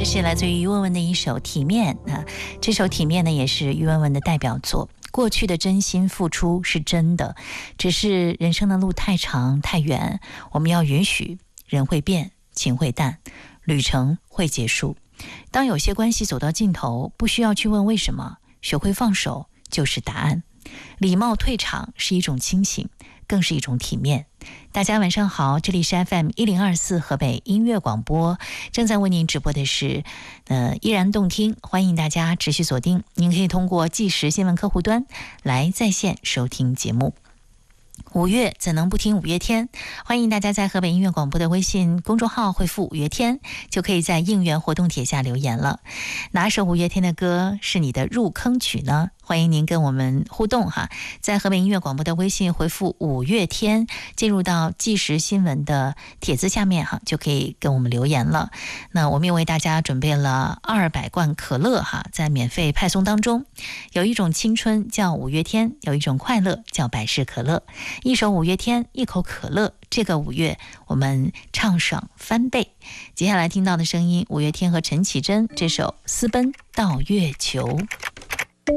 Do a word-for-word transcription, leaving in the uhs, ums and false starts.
这是来自于于文文的一首《体面》啊，这首《体面》呢也是于文文的代表作。过去的真心付出是真的，只是人生的路太长太远，我们要允许人会变，情会淡，旅程会结束。当有些关系走到尽头，不需要去问为什么，学会放手就是答案。礼貌退场是一种清醒，更是一种体面。大家晚上好，这里是 F M 一零二四河北音乐广播，正在为您直播的是呃依然动听，欢迎大家持续锁定。您可以通过即时新闻客户端来在线收听节目。五月怎能不听五月天？欢迎大家在河北音乐广播的微信公众号回复五月天，就可以在应援活动帖下留言了。哪首五月天的歌是你的入坑曲呢？欢迎您跟我们互动哈，在河北音乐广播的微信回复五月天，进入到即时新闻的帖子下面哈，就可以跟我们留言了。那我们也为大家准备了二百罐可乐哈，在免费派送当中。有一种青春叫五月天，有一种快乐叫百事可乐。一首五月天，一口可乐，这个五月我们畅爽翻倍。接下来听到的声音，五月天和陈绮贞这首《私奔到月球》。